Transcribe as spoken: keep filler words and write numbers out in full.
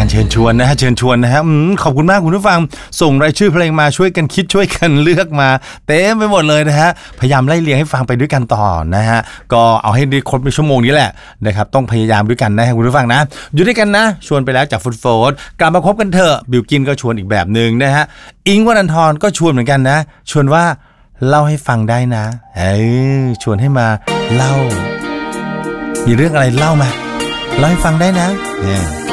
การเชิญชวนนะฮะเชิญชวนนะฮะขอบคุณมากคุณผู้ฟังส่งรายชื่อเพลงมาช่วยกันคิดช่วยกันเลือกมาเต็มไปหมดเลยนะฮะพยายามไล่เรียงให้ฟังไปด้วยกันต่อนะฮะก็เอาให้ได้ครบในชั่วโมงนี้แหละนะครับต้องพยายามด้วยกันนะฮะคุณผู้ฟังนะอยู่ด้วยกันนะชวนไปแล้วจากฟุตโฟร์กลับมาคบกันเถอะบิวกินก็ชวนอีกแบบนึงนะฮะอิงค์วรันธรก็ชวนเหมือนกันนะชวนว่าเล่าให้ฟังได้นะเออชวนให้มาเล่ามีเรื่องอะไรเล่ามาเล่าให้ฟังได้นะเนี่ย